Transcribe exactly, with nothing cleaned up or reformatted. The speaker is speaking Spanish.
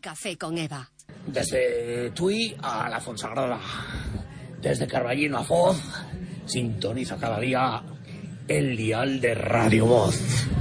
Café con Eva. Desde Tui a la Fonsagrada, desde Carballino a Foz, sintoniza cada día el dial de Radio Voz.